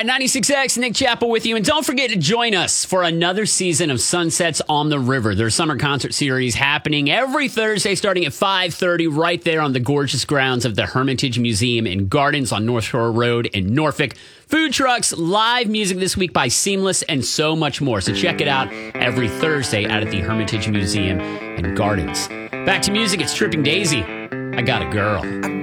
96X, Nick Chappell with you. And don't forget to join us for another season of Sunsets on the River. Their summer concert series happening every Thursday starting at 5:30 right there on the gorgeous grounds of the Hermitage Museum and Gardens on North Shore Road in Norfolk. Food trucks, live music this week by Seamless, and so much more. So check it out every Thursday out at the Hermitage Museum and Gardens. Back to music, it's Tripping Daisy. I Got a Girl.